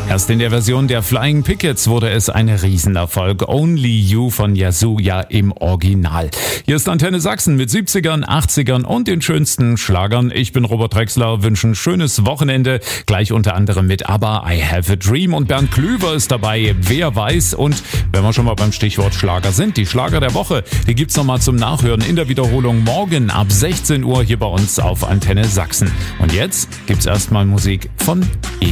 Erst in der Version der Flying Pickets wurde es ein Riesenerfolg. Only You von Yazoo ja im Original. Hier ist Antenne Sachsen mit 70ern, 80ern und den schönsten Schlagern. Ich bin Robert Drexler, wünsche ein schönes Wochenende. Gleich unter anderem mit ABBA, I Have a Dream, und Bernd Klüver ist dabei, Wer weiß. Und wenn wir schon mal beim Stichwort Schlager sind, die Schlager der Woche, die gibt's nochmal zum Nachhören in der Wiederholung morgen ab 16 Uhr hier bei uns auf Antenne Sachsen. Und jetzt gibt's erstmal Musik von